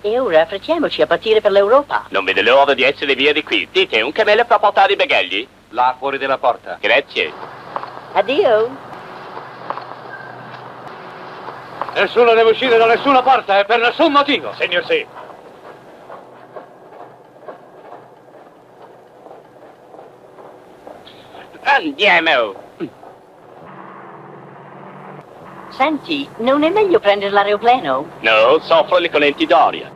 E ora affrettiamoci a partire per l'Europa. Non vede l'ora di essere via di qui. Dite, un cammello per portare i bagagli? Là, fuori della porta. Grazie. Addio. Nessuno deve uscire da nessuna porta e per nessun motivo. Signor sì. Andiamo. Senti, non è meglio prendere l'aeroplano? No, soffro le correnti d'aria.